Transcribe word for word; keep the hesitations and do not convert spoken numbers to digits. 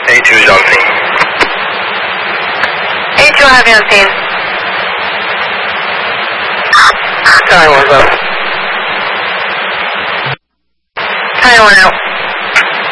A two is on scene. A two, I have you on scene. Time was up. Time one out.